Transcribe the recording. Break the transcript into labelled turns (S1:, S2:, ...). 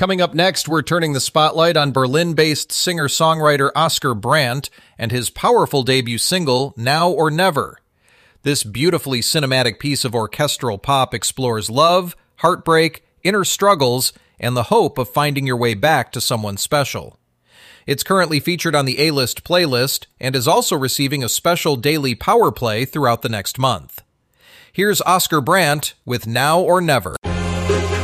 S1: Coming up next, we're turning the spotlight on Berlin-based singer-songwriter Oscar Brandt and his powerful debut single, Now or Never. This beautifully cinematic piece of orchestral pop explores love, heartbreak, inner struggles, and the hope of finding your way back to someone special. It's currently featured on the A-List playlist and is also receiving a special daily power play throughout the next month. Here's Oscar Brandt with Now or Never.